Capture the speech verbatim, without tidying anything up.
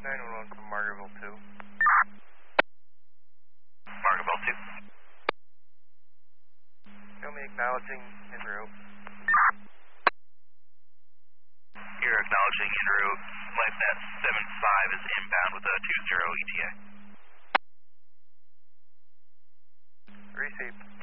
nine one one from Margaretville two. Margaretville two. Show me acknowledging en route. You're acknowledging en route. LifeNet seven five is inbound with a two zero E T A. Received.